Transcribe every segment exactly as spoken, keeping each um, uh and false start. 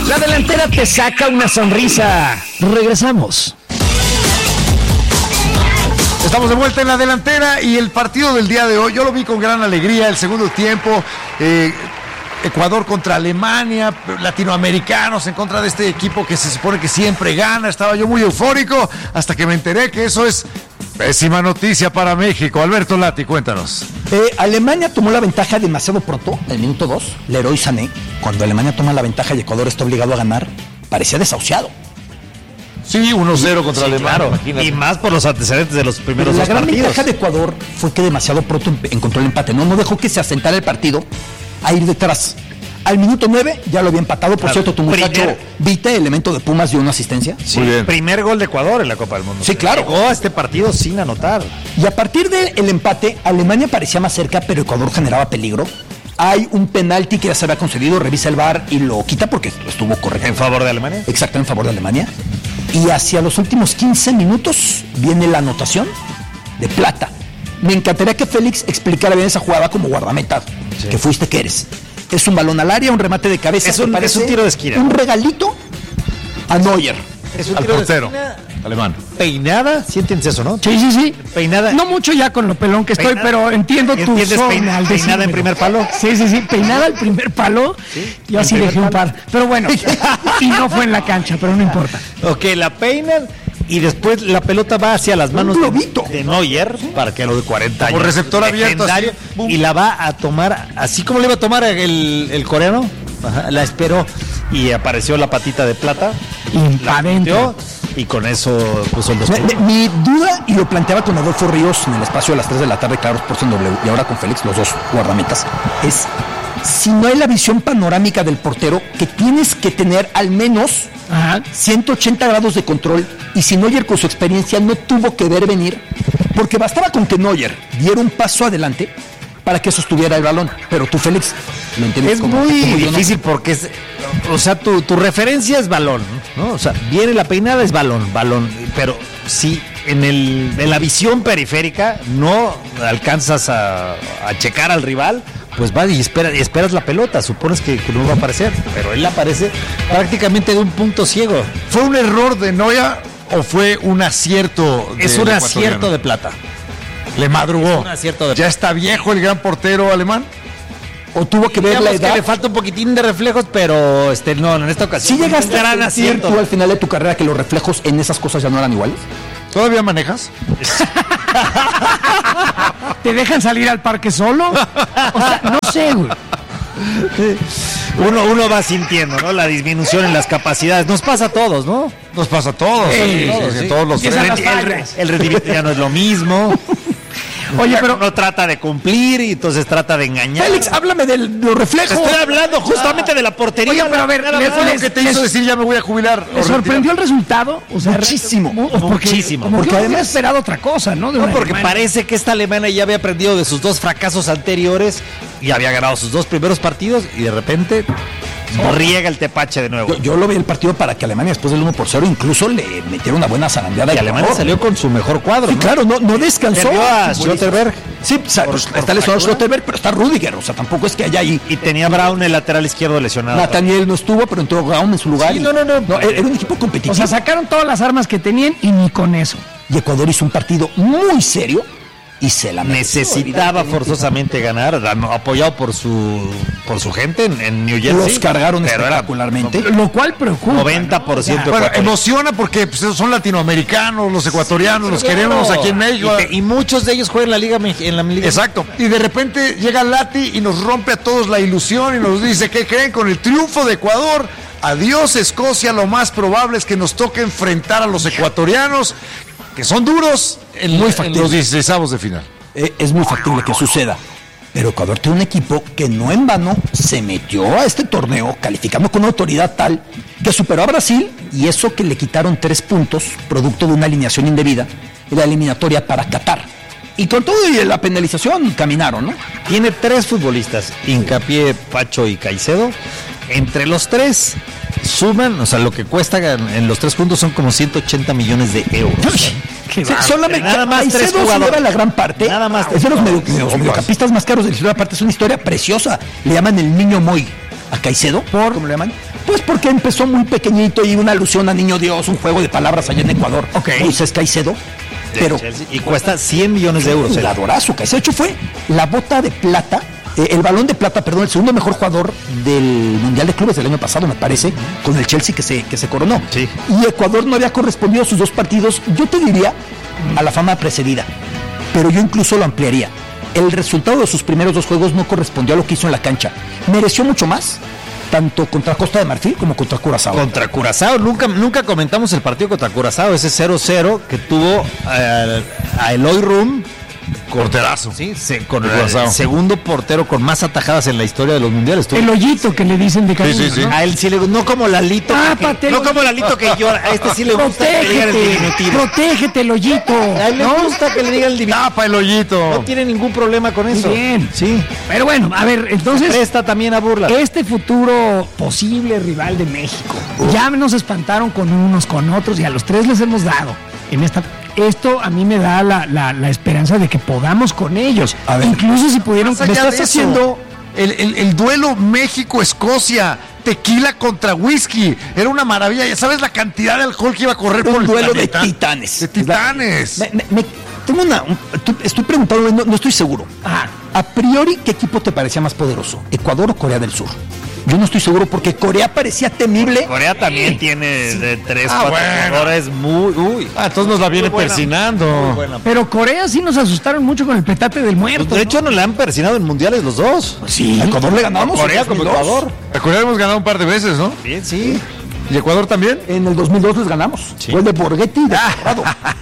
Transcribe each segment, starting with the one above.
La delantera te saca una sonrisa. Regresamos. Estamos de vuelta en la delantera y el partido del día de hoy, yo lo vi con gran alegría, el segundo tiempo, eh, Ecuador contra Alemania, latinoamericanos en contra de este equipo que se supone que siempre gana. Estaba yo muy eufórico hasta que me enteré que eso es pésima noticia para México. Alberto Lati, cuéntanos. Eh, Alemania tomó la ventaja demasiado pronto, en el minuto dos, Leroy Sané. Cuando Alemania toma la ventaja y Ecuador está obligado a ganar, parecía desahuciado. Sí, uno cero contra sí, Alemania. Claro. Y más por los antecedentes de los primeros Pero dos la gran partidos. ventaja de Ecuador fue que demasiado pronto encontró el empate. No, no dejó que se asentara el partido a ir detrás. Al minuto nueve ya lo había empatado. Por claro, cierto, tu muchacho primer... Vite, elemento de Pumas, dio una asistencia. Sí, muy bien. Primer gol de Ecuador en la Copa del Mundo. Sí, claro. Llegó a este partido sin anotar. Y a partir del empate, Alemania parecía más cerca, pero Ecuador generaba peligro. Hay un penalti que ya se había concedido, revisa el V A R y lo quita porque estuvo correcto. ¿En favor de Alemania? Exacto, en favor de Alemania. Y hacia los últimos quince minutos viene la anotación de Plata. Me encantaría que Félix explicara bien esa jugada como guardameta, sí. Que fuiste que eres. Es un balón al área, un remate de cabeza. Es un, es un tiro de esquina. Un regalito a Neuer. Es un al tiro portero de esquina alemán. Peinada, sí entiendes eso, ¿no? Sí, sí, sí. Peinada. No mucho ya con lo pelón que estoy, peinada. Pero entiendo tu ¿Entiendes zona peina, al peinada en primer palo? Sí, sí, sí. Peinada al primer palo. ¿Sí? Yo así dejé un par. Pero bueno, y no fue en la cancha, pero no importa. Ok, la peinan y después la pelota va hacia las manos de, de Neuer, para que a lo de cuarenta años. Por receptor abierto. Así, y la va a tomar, así como le iba a tomar el, el coreano, ajá, la esperó y apareció la patita de Plata. Y la metió. Y con eso puso el dos. Mi, mi duda, y lo planteaba con Adolfo Ríos en el espacio de las tres de la tarde, claro, por W, y ahora con Félix, los dos guardametas, es si no hay la visión panorámica del portero, que tienes que tener al menos Ajá. ciento ochenta grados de control, y si Neuer con su experiencia no tuvo que ver venir, porque bastaba con que Neuer diera un paso adelante para que sostuviera el balón, pero tú, Félix, lo entiendes. Es como, muy como difícil no. Porque es, o sea, tu, tu referencia es balón, ¿no? O sea, viene la peinada, es balón, balón, pero si en, el, en la visión periférica no alcanzas a, a checar al rival, pues vas y esperas, y esperas la pelota, supones que, que no va a aparecer, pero él aparece prácticamente de un punto ciego. ¿Fue un error de Neuer o fue un acierto de Es un acierto de Plata. Le madrugó. De... ¿Ya está viejo el gran portero alemán? ¿O tuvo que ver la edad? Que le falta un poquitín de reflejos, pero este no, en esta ocasión. ¿Sí llegaste a sentir tú al final de tu carrera que los reflejos en esas cosas ya no eran iguales? ¿Todavía manejas? ¿Te dejan salir al parque solo? O sea, no sé, güey. Uno, uno va sintiendo, ¿no? La disminución en las capacidades. Nos pasa a todos, ¿no? Nos pasa a todos. Sí, sí, todos, sí, sí. todos los el, el, el rendimiento ya no es lo mismo. Oye, pero uno trata de cumplir y entonces trata de engañar. Félix, háblame de los reflejos. Estoy hablando justamente ah. de la portería. Oye, pero a ver, ¿qué fue lo que te hizo decir ya me voy a jubilar? ¿Le sorprendió el resultado? O sea, muchísimo. Porque, muchísimo. Porque, porque además esperado otra cosa, ¿no? De no, porque Alemania. Parece que esta Alemania ya había aprendido de sus dos fracasos anteriores y había ganado sus dos primeros partidos y de repente oh. riega el tepache de nuevo. Yo, yo lo vi el partido para que Alemania después del uno por cero incluso le metiera una buena zarandeada. Y Alemania salió con su mejor cuadro. Sí, ¿no? claro, no, no descansó. Perdió a Schlotterberg. Sí, o sea, por, está por lesionado Schlotterberg, pero está Rüdiger, o sea, tampoco es que haya ahí. Y tenía Brown el lateral izquierdo lesionado. Nathaniel no estuvo, pero entró Brown en su lugar. Sí, y, no, no, no, no. Era un equipo competitivo. O sea, sacaron todas las armas que tenían y ni con eso. Y Ecuador hizo un partido muy serio y se la metió, necesitaba forzosamente ganar, apoyado por su por su gente en, en New Jersey. Los cargaron espectacularmente, era, lo cual preocupa. noventa por ciento. Bueno, emociona porque pues, son latinoamericanos, los ecuatorianos, sí, los claro. queremos aquí en México. Y, te, y muchos de ellos juegan en la liga en la liga. Exacto. Y de repente llega Lati y nos rompe a todos la ilusión y nos dice, ¿qué creen? Con el triunfo de Ecuador, adiós Escocia, lo más probable es que nos toque enfrentar a los ecuatorianos, que son duros en, muy en los dieciseisavos de final. Eh, es muy factible que suceda. Pero Ecuador tiene un equipo que no en vano se metió a este torneo calificando con una autoridad tal que superó a Brasil, y eso que le quitaron tres puntos producto de una alineación indebida en la eliminatoria para Qatar. Y con todo y la penalización caminaron, ¿no? Tiene tres futbolistas, Hincapié, Pacho y Caicedo. Entre los tres suman, o sea, lo que cuesta en los tres puntos son como ciento ochenta millones de euros. Sí, solamente nada más Caicedo tres jugadores. Lleva la gran parte. Nada más. Es de los medio, medio, mediocampistas más caros de la historia. Aparte es una historia preciosa. Le llaman el niño Moy a Caicedo. ¿Por? ¿Cómo le llaman? Pues porque empezó muy pequeñito y una alusión a Niño Dios, un juego de palabras allá en Ecuador. Ok. Moisés Caicedo. Pero y cuesta cien millones de euros. el adorazo que se ha hecho fue la bota de plata, eh, el balón de plata, perdón, el segundo mejor jugador del Mundial de Clubes del año pasado, me parece, con el Chelsea que se, que se coronó. Sí. Y Ecuador no había correspondido a sus dos partidos, yo te diría, a la fama precedida. Pero yo incluso lo ampliaría. El resultado de sus primeros dos juegos no correspondió a lo que hizo en la cancha. Mereció mucho más, tanto contra Costa de Marfil como contra Curazao. Contra Curazao, nunca, nunca comentamos el partido contra Curazao, ese cero cero que tuvo eh, a Eloy Rum. Porterazo. Sí, se- con De el Curazao. segundo portero con más atajadas en la historia de los mundiales. Tuvo- El hoyito que le dicen de cariño, sí, sí. ¿no? A él sí le no como Lalito. que- Tápate, no Lolito. como Lalito que llora. A este sí le gusta que le digan el Protégete, diminutivo. protégete, el hoyito. A él le ¿no? gusta que le digan el diminutivo. Tapa el hoyito. No tiene ningún problema con eso. bien. Sí. Pero bueno, a ver, entonces, Presta también a burla. este futuro posible rival de México, ya nos espantaron con unos, con otros, y a los tres les hemos dado en esta. Esto a mí me da la, la, la esperanza de que podamos con ellos. A ver. Incluso si pudieron. Más Me allá estás de eso, haciendo. el, el- el duelo México-Escocia, tequila contra whisky, era una maravilla. Ya sabes la cantidad de alcohol que iba a correr por Un el duelo de planeta? titanes. De titanes. Me- me- me- tengo una, un- tu- estoy preguntando, no, no estoy seguro. Ah, A priori, ¿qué equipo te parecía más poderoso? ¿Ecuador o Corea del Sur? Yo no estoy seguro porque Corea parecía temible. Corea también tiene de tres, Ah, cuatro bueno. jugadores muy. Uy. Ah, entonces nos la viene Muy buena. persinando. Muy buena. pero Corea sí nos asustaron mucho con el petate del muerto. Pues, de hecho, no le han persinado en mundiales los dos. Sí. A Ecuador le ganamos. Corea en como dos mil dos. Ecuador. A Corea hemos ganado un par de veces, ¿no? Bien, sí. ¿Y Ecuador también? En el dos mil dos les ganamos. Fue el de Borghetti de Corrado.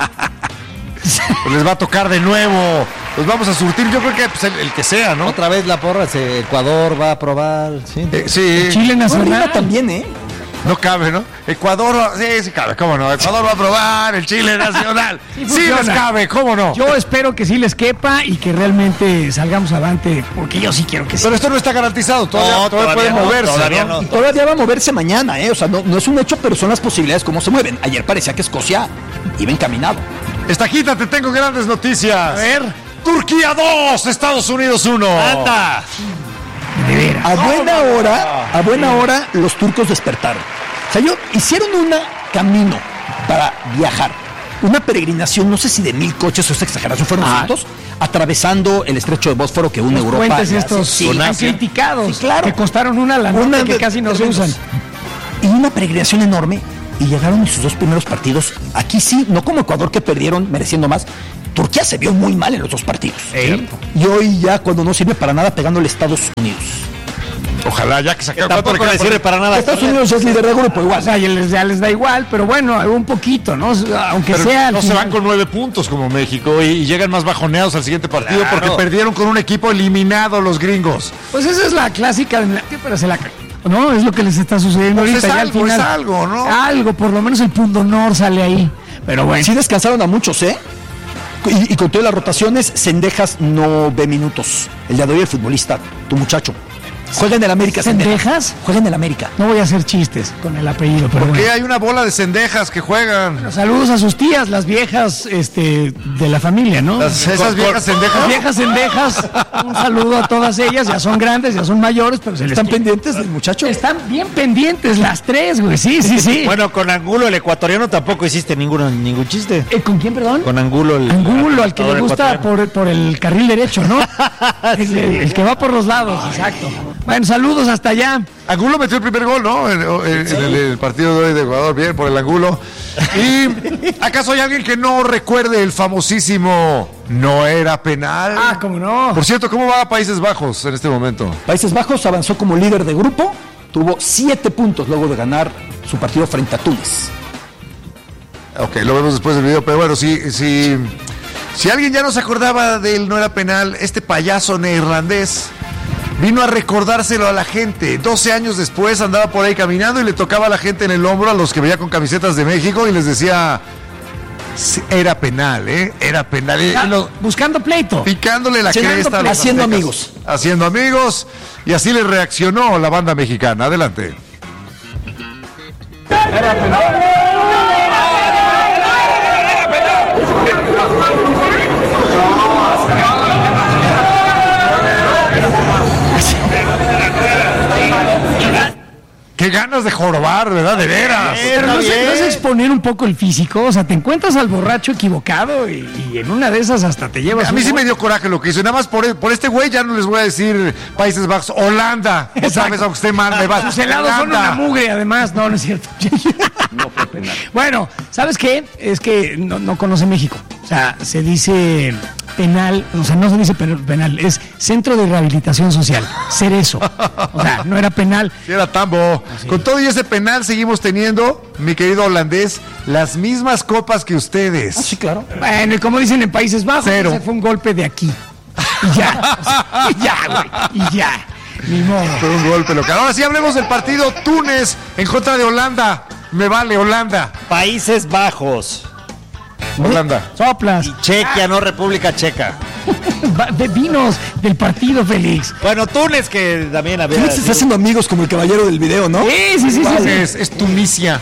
Pues les va a tocar de nuevo. Los vamos a surtir, yo creo que pues, el, el que sea, ¿no? Otra vez la porra, se- Ecuador va a probar. Sí. Eh, sí, Chile No, Nacional. arriba también, ¿eh? no cabe, ¿no? Ecuador, sí, sí cabe, ¿cómo no? Ecuador va a probar el Chile nacional. Sí Sí, les funciona. cabe, ¿cómo no? Yo espero que sí les quepa y que realmente salgamos avante, porque yo sí quiero que sí. Pero esto no está garantizado, todavía, No, todavía, todavía puede no, moverse. todavía ¿no? no. Y todavía va a moverse mañana, ¿eh? O sea, no, no es un hecho, pero son las posibilidades cómo se mueven. Ayer parecía que Escocia iba encaminado. Estajita, te tengo grandes noticias. A ver. Turquía dos, Estados Unidos uno. ¡Anda! De veras. A buena hora, a buena hora, los turcos despertaron. O sea, yo, hicieron un camino para viajar. Una peregrinación, no sé si de mil coches o es exageración, fueron Ah. cientos, atravesando el estrecho de Bósforo que une Los Europa. puentes y Asia. estos Sí, han Asia. criticados, Sí, claro. que costaron una lana Una que de- casi no se tremendos. usan. Y una peregrinación enorme. Y llegaron en sus dos primeros partidos. Aquí sí, no como Ecuador que perdieron mereciendo más. Turquía se vio muy mal en los dos partidos. Y hoy ya cuando no sirve para nada pegándole a Estados Unidos. Ojalá, ya que sacaron cuatro Tampoco le le sirve para nada. Estados Unidos ya es líder de grupo O igual. sea, ya les, ya les da igual, pero bueno, un poquito, ¿no? Aunque Pero sea. al no se final. van con nueve puntos como México y, y llegan más bajoneados al siguiente partido Claro. porque perdieron con un equipo eliminado los gringos. Pues esa es la clásica. de la- pero se la. No, es lo que les está sucediendo Pues ahorita. es ya algo, al final, es algo, ¿no? Algo, por lo menos el punto honor sale ahí. Pero bueno. Sí descansaron a muchos, ¿eh? Y, y con todas las rotaciones, Cendejas no ve minutos. El día de hoy el futbolista, tu muchacho. Juega en el América. ¿Cendejas? Juega en el América. No voy a hacer chistes con el apellido, pero Porque bueno. hay una bola de cendejas que juegan. Saludos a sus tías, las viejas este, de la familia, ¿no? Las- esas viejas Las cendejas. viejas cendejas. Un saludo a todas ellas. Ya son grandes, ya son mayores, pero se les ¿Están quiere. pendientes del muchacho? Están bien pendientes las tres, güey. Sí, sí, sí. Bueno, con Angulo, el ecuatoriano, tampoco hiciste ninguna, ningún chiste. Eh, ¿Con quién, perdón? Con Angulo, el. Angulo, al que le el gusta ecuatoriano. por, por el carril derecho, ¿no? el, el que va por los lados, exacto. Bueno, saludos hasta allá. Angulo metió el primer gol, ¿no? En, en- en el, el partido de hoy de Ecuador, bien por el Angulo. ¿Y acaso hay alguien que no recuerde el famosísimo no era penal? Ah, cómo no. Por cierto, ¿cómo va Países Bajos en este momento? Países Bajos avanzó como líder de grupo. Tuvo siete puntos luego de ganar su partido frente a Túnez. Ok, lo vemos después del video, pero bueno, si, si, si alguien ya no se acordaba del no era penal, este payaso neerlandés vino a recordárselo a la gente. doce años después andaba por ahí caminando y le tocaba a la gente en el hombro, a los que veía con camisetas de México, y les decía, "Sí, era penal, ¿eh? Era penal. Y Ah, lo- buscando pleito. picándole la Cenando cresta a los haciendo aztecas. amigos. Haciendo amigos, y así le reaccionó la banda mexicana. Adelante. Qué ganas de jorobar, ¿verdad? De veras. Pero no, se, no es exponer un poco el físico, o sea, te encuentras al borracho equivocado y, y en una de esas hasta te llevas. A mí un sí gol. me dio coraje lo que hizo. Y nada más por, por este güey ya no les voy a decir Países Bajos. Holanda. Otra vez, aunque esté mal, me va. Sus helados son una mugre, además. No, no es cierto. No fue penal. Bueno, ¿sabes qué? Es que no, no conoce México. O sea, se dice penal, o sea, no se dice penal, es Centro de Rehabilitación Social. Cerezo. O sea, no era penal. Sí, era tambo. Así. Con todo y ese penal seguimos teniendo, mi querido holandés, las mismas copas que ustedes. Ah, sí, claro. Bueno, y como dicen en Países Bajos, Cero. ese fue un golpe de aquí. Y ya. O sea, y ya, güey. Y ya. Ni modo. Fue un golpe local. Ahora sí hablemos del partido Túnez en contra de Holanda. Me vale, Holanda. Países Bajos. Holanda. Soplas. Y Chequia, no República Checa. Va- de vinos del partido, Félix. Bueno, Túnez, que también había. Félix se está haciendo amigos como el caballero del video, ¿no? Sí, sí, sí, sí, sí. Es, es Tunisia.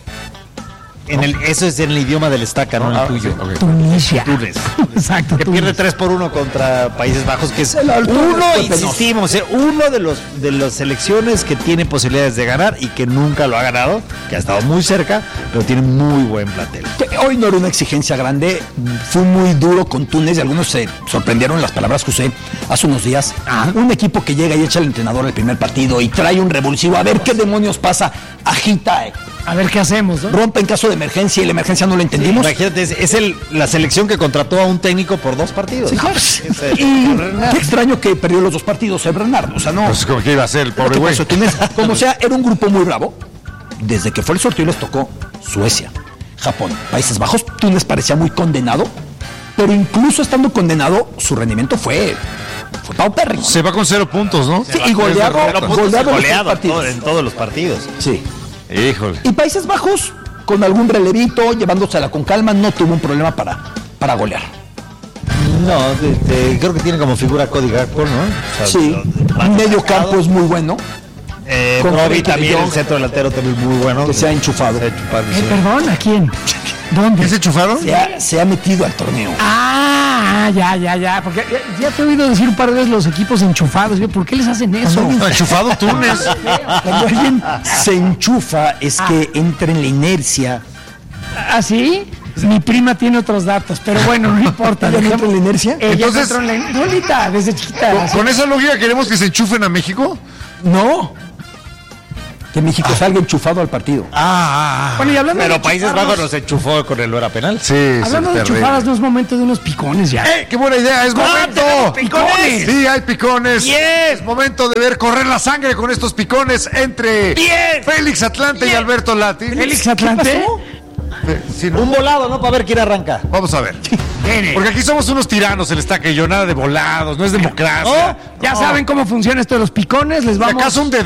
En el, eso es en el idioma del estaca, no en el tuyo. Ok. Tunisia. Túnez. Exacto. Que Túnez. pierde tres por uno contra Países Bajos, que es La altura uno, es penoso. insistimos, eh, uno de los de las selecciones que tiene posibilidades de ganar y que nunca lo ha ganado, que ha estado muy cerca, pero tiene muy buen plantel. Que hoy no era una exigencia grande, fue muy duro con Túnez y algunos se sorprendieron las palabras que usé hace unos días. Un equipo que llega y echa al entrenador el primer partido y trae un revulsivo, a ver qué demonios pasa, agita, eh, A ver qué hacemos, ¿no? rompe en caso de emergencia y la emergencia no la entendimos. Imagínate, es, es el, la selección que contrató a un técnico por dos partidos. Sí, claro. Es el- Y qué extraño que perdió los dos partidos, eh, Bernardo. O sea, no. Pues como que iba a ser el pobre ¿Qué güey. pasó? Túnez, como sea, era un grupo muy bravo. Desde que fue el sorteo les tocó Suecia, Japón, Países Bajos. Túnez parecía muy condenado, pero incluso estando condenado, su rendimiento fue, fue paupérrimo. Se va con cero puntos, ¿no? Sí, y goleado, Es derrota. goleado, en goleado los partidos. todo- en todos los partidos. Sí. Híjole. Y Países Bajos, con algún relevito, llevándosela con calma, no tuvo un problema para, para golear. No, de- de- creo que tiene como figura Cody Gakpo, ¿no? O sea, Sí, más medio destacado. campo es muy bueno, Eh, con Broby Frenkie de también, Jong. el centro delantero también muy bueno. que se ha enchufado. Se ha enchufado, Eh, sí. perdón, ¿a quién? ¿Dónde? ¿Qué se enchufaron? Se ha, se ha metido al torneo. Ah, ya, ya, ya. Porque ya, ya te he oído decir un par de veces los equipos enchufados. Yo, ¿por qué les hacen eso? No, enchufado Túnez. Cuando alguien se enchufa es que entra en la inercia. ¿Ah, sí? Mi prima tiene otros datos, pero bueno, no importa. ¿Ella no dejemos- entra en la inercia? Ella Entonces- entró en la in- Solita, desde chiquita. ¿Con, así. con esa lógica queremos que se enchufen a México? No. Que México salga enchufado al partido. Ah, ah, ah. Bueno, y hablando Pero de Países enchufarnos- Bajos nos enchufó con el hora penal. Sí, sí, Hablando de terrible. enchufadas, no es momento de unos picones ya. ¡Eh, qué buena idea! ¡Es momento! tenemos picones! Sí, hay picones. Bien. Es momento de ver correr la sangre con estos picones entre Bien. Félix Atlante y Alberto Lati. Félix Atlante. Eh, sí, ¿no? Un volado, ¿no? Para ver quién arranca. Vamos a ver. Viene. Porque aquí somos unos tiranos, el estaca y yo, nada de volados, no es democracia. Ya No. saben cómo funciona esto de los picones. Les ¿Y vamos. acaso un